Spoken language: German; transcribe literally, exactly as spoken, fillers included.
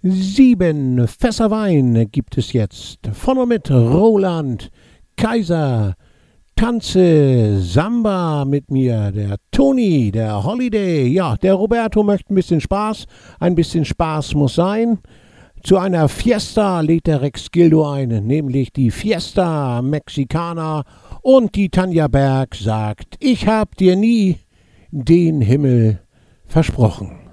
Sieben Fässer Wein gibt es jetzt. Von und mit Roland Kaiser. Tanze Samba mit mir, der Toni, der Holiday. Ja, der Roberto möchte ein bisschen Spaß. Ein bisschen Spaß muss sein. Zu einer Fiesta lädt der Rex Gildo ein, nämlich die Fiesta Mexicana. Und die Tanja Berg sagt, ich hab dir nie den Himmel versprochen.